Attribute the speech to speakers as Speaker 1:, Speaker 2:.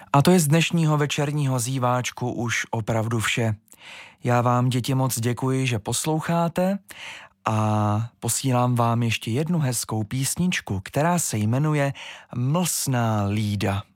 Speaker 1: A to je z dnešního večerního zíváčku už opravdu vše. Já vám, děti, moc děkuji, že posloucháte a posílám vám ještě jednu hezkou písničku, která se jmenuje Mlsná Lída.